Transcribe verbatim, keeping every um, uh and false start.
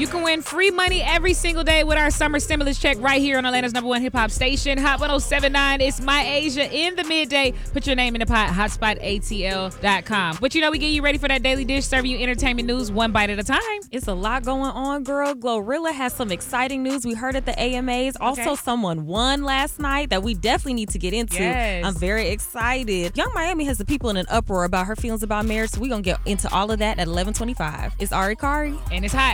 You can win free money every single day with our summer stimulus check right here on Atlanta's number one hip hop station, Hot one oh seven point nine. It's My Asia in the midday. Put your name in the pot, hotspot A T L dot com. But you know, we get you ready for that daily dish, serving you entertainment news one bite at a time. It's a lot going on, girl. Glorilla has some exciting news we heard at the A M As. Also, Okay. someone won last night that we definitely need to get into. Yes. I'm very excited. Young Miami has the people in an uproar about her feelings about marriage, so we're going to get into all of that at eleven twenty-five. It's Ari Kari. And it's hot.